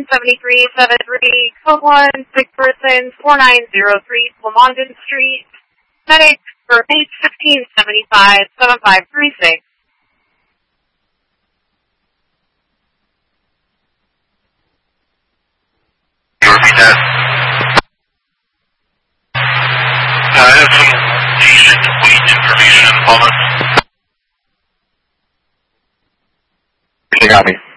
7373, code 1, 6 person, 4903, Lamondon Street, medic for page 1575, 7536. You repeat that? I have some patient weight information in the moment. You got me.